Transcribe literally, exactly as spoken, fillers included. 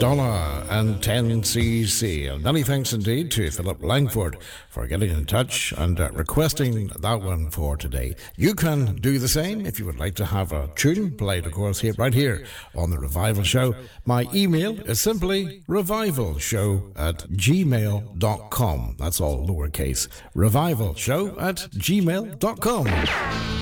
Donna and ten C C. And many thanks indeed to Philip Langford for getting in touch and uh, requesting that one for today. You can do the same if you would like to have a tune played, of course, here right here on The Revival Show. My email is simply revivalshow at gmail dot com. That's all lowercase. revivalshow at gmail dot com.